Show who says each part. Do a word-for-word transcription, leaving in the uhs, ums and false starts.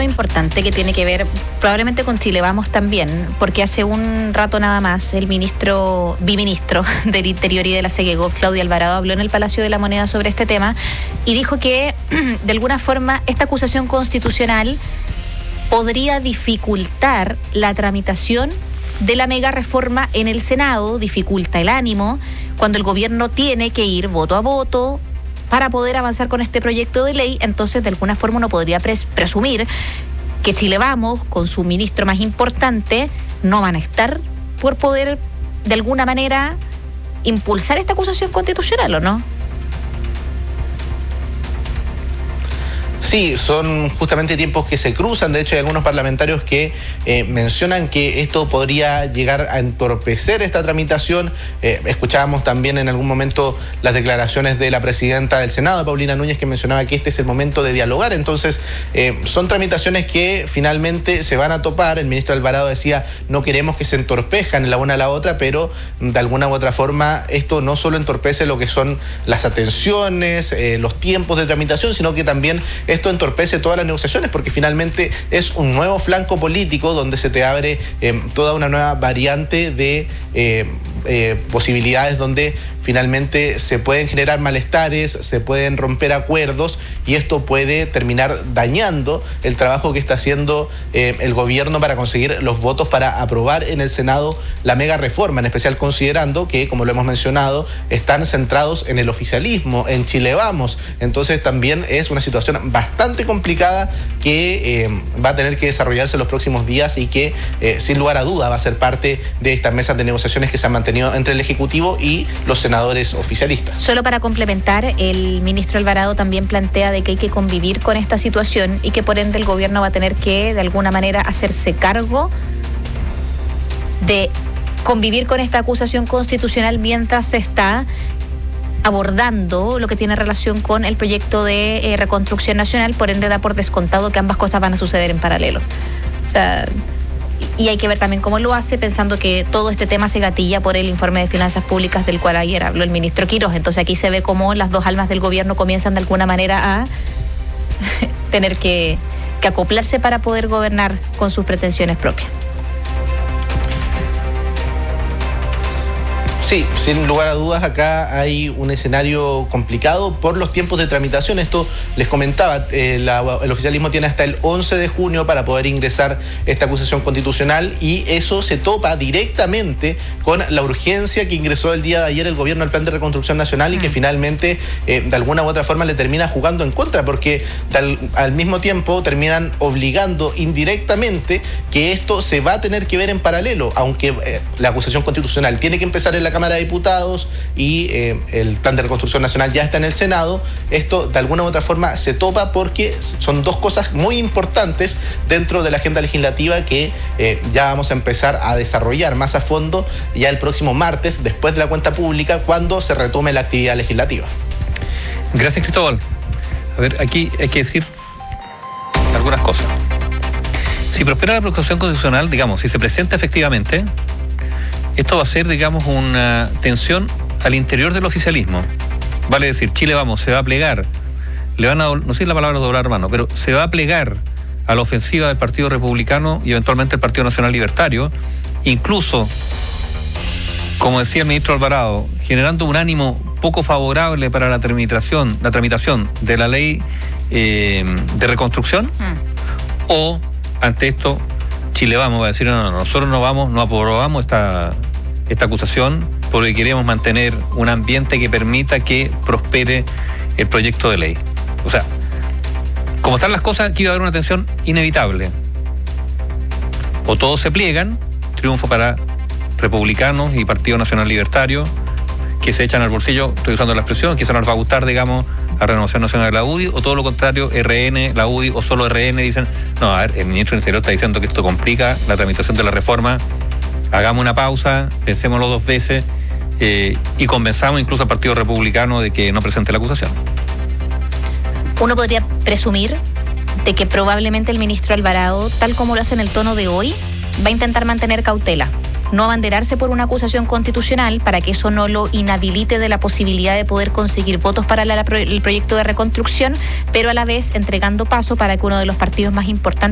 Speaker 1: tema importante que tiene que ver probablemente con Chile Vamos también, porque hace un rato nada más el ministro, biministro del Interior y de la Segegov, Claudia Alvarado, habló en el Palacio de la Moneda sobre este tema y dijo que de alguna forma esta acusación constitucional podría dificultar la tramitación de la mega reforma en el Senado, dificulta el ánimo cuando el gobierno tiene que ir voto a voto para poder avanzar con este proyecto de ley. Entonces, de alguna forma uno podría pres- presumir que Chile Vamos, con su ministro más importante, no van a estar por poder, de alguna manera, impulsar esta acusación constitucional, ¿o no?
Speaker 2: Sí, son justamente tiempos que se cruzan. De hecho, hay algunos parlamentarios que eh, mencionan que esto podría llegar a entorpecer esta tramitación. Eh, escuchábamos también en algún momento las declaraciones de la presidenta del Senado, Paulina Núñez, que mencionaba que este es el momento de dialogar. Entonces, eh, son tramitaciones que finalmente se van a topar. El ministro Alvarado decía, no queremos que se entorpezcan la una a la otra, pero de alguna u otra forma esto no solo entorpece lo que son las atenciones, eh, los tiempos de tramitación, sino que también esto entorpece todas las negociaciones, porque finalmente es un nuevo flanco político donde se te abre eh, toda una nueva variante de eh, eh, posibilidades donde finalmente se pueden generar malestares, se pueden romper acuerdos y esto puede terminar dañando el trabajo que está haciendo eh, el gobierno para conseguir los votos para aprobar en el Senado la mega reforma, en especial considerando que, como lo hemos mencionado, están centrados en el oficialismo, en Chile Vamos. Entonces también es una situación bastante complicada que eh, va a tener que desarrollarse en los próximos días y que eh, sin lugar a duda va a ser parte de estas mesas de negociaciones que se han mantenido entre el Ejecutivo y los senadores oficialistas.
Speaker 1: Solo para complementar, el ministro Alvarado también plantea de que hay que convivir con esta situación y que por ende el gobierno va a tener que de alguna manera hacerse cargo de convivir con esta acusación constitucional mientras se está abordando lo que tiene relación con el proyecto de eh, reconstrucción nacional. Por ende da por descontado que ambas cosas van a suceder en paralelo. O sea, y hay que ver también cómo lo hace, pensando que todo este tema se gatilla por el informe de finanzas públicas del cual ayer habló el ministro Quirós. Entonces aquí se ve cómo las dos almas del gobierno comienzan de alguna manera a tener que, que acoplarse para poder gobernar con sus pretensiones propias.
Speaker 2: Sí, sin lugar a dudas acá hay un escenario complicado por los tiempos de tramitación. Esto les comentaba, eh, la, el oficialismo tiene hasta el once de junio para poder ingresar esta acusación constitucional y eso se topa directamente con la urgencia que ingresó el día de ayer el gobierno al Plan de Reconstrucción Nacional y que finalmente eh, de alguna u otra forma le termina jugando en contra, porque tal, al mismo tiempo terminan obligando indirectamente que esto se va a tener que ver en paralelo, aunque eh, la acusación constitucional tiene que empezar en la Cámara de Diputados y eh, el Plan de Reconstrucción Nacional ya está en el Senado. Esto de alguna u otra forma se topa porque son dos cosas muy importantes dentro de la agenda legislativa que eh, ya vamos a empezar a desarrollar más a fondo ya el próximo martes, después de la cuenta pública, cuando se retome la actividad legislativa.
Speaker 3: Gracias, Cristóbal. A ver, aquí hay que decir algunas cosas. Si prospera la proclamación constitucional, digamos, si se presenta efectivamente, esto va a ser, digamos, una tensión al interior del oficialismo. Vale decir, Chile Vamos se va a plegar, le van a, no sé la palabra doblar mano, pero se va a plegar a la ofensiva del Partido Republicano y eventualmente el Partido Nacional Libertario, incluso, como decía el ministro Alvarado, generando un ánimo poco favorable para la tramitación, la tramitación de la ley eh, de reconstrucción, mm. o ante esto Chile Vamos va a decir, no, no, nosotros no vamos, no aprobamos esta, esta acusación porque queremos mantener un ambiente que permita que prospere el proyecto de ley. O sea, como están las cosas, aquí va a haber una tensión inevitable. O todos se pliegan, triunfo para republicanos y Partido Nacional Libertario, que se echan al bolsillo, estoy usando la expresión, que eso nos va a gustar, digamos, a Renovación Nacional de la U D I, o todo lo contrario, R N, la U D I o solo R N dicen, no, a ver, el ministro del Interior está diciendo que esto complica la tramitación de la reforma, hagamos una pausa, pensémoslo dos veces eh, y convenzamos incluso al Partido Republicano de que no presente la acusación.
Speaker 1: Uno podría presumir de que probablemente el ministro Alvarado, tal como lo hace en el tono de hoy, va a intentar mantener cautela, no abanderarse por una acusación constitucional para que eso no lo inhabilite de la posibilidad de poder conseguir votos para la, el proyecto de reconstrucción, pero a la vez entregando paso para que uno de los partidos más importantes